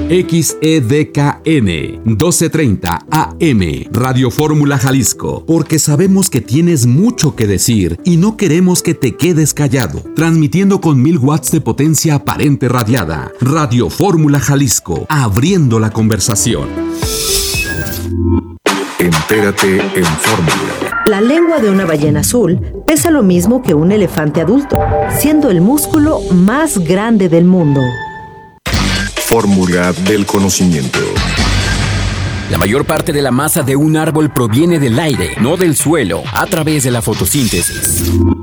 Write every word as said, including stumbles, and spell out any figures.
X E D K N doce treinta A M, Radio Fórmula Jalisco, porque sabemos que tienes mucho que decir y no queremos que te quedes callado. Transmitiendo con mil watts de potencia aparente radiada. Radio Fórmula Jalisco, abriendo la conversación. Entérate en Fórmula. La lengua de una ballena azul pesa lo mismo que un elefante adulto, siendo el músculo más grande del mundo. Fórmula del conocimiento. La mayor parte de la masa de un árbol proviene del aire, no del suelo, a través de la fotosíntesis.